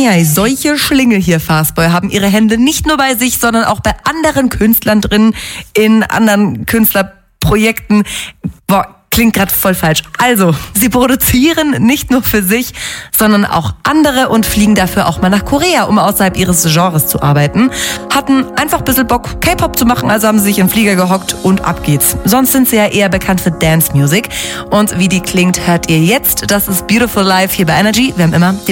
Eieiei, solche Schlingel hier, Fastboy, haben ihre Hände nicht nur bei sich, sondern auch bei anderen Künstlern drin, in anderen Künstlerprojekten. Boah, klingt gerade voll falsch. Also, sie produzieren nicht nur für sich, sondern auch andere und fliegen dafür auch mal nach Korea, um außerhalb ihres Genres zu arbeiten. Hatten einfach ein bisschen Bock, K-Pop zu machen, also haben sie sich in den Flieger gehockt und ab geht's. Sonst sind sie ja eher bekannt für Dance Music. Und wie die klingt, hört ihr jetzt. Das ist Beautiful Life hier bei Energy. Wir haben immer die